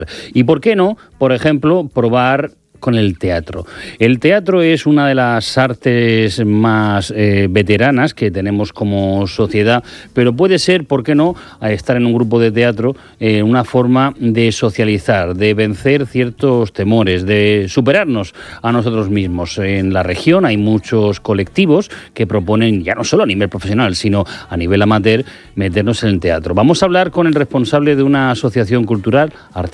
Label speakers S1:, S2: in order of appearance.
S1: Y por qué no, por ejemplo, probar con el teatro. El teatro es una de las artes más veteranas que tenemos como sociedad, pero puede ser, ¿por qué no?, estar en un grupo de teatro, una forma de socializar, de vencer ciertos temores, de superarnos a nosotros mismos. En la región hay muchos colectivos que proponen, ya no solo a nivel profesional, sino a nivel amateur, meternos en el teatro. Vamos a hablar con el responsable de una asociación cultural,